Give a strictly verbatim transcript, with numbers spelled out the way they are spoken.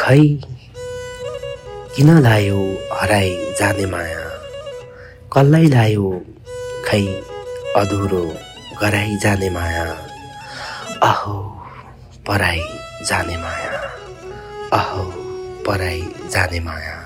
खै किन लायो हराई जाने माया, कसलाई लायो खै अधुरो गराई जाने माया। अहो पराई जाने माया, अहो पराई जाने माया।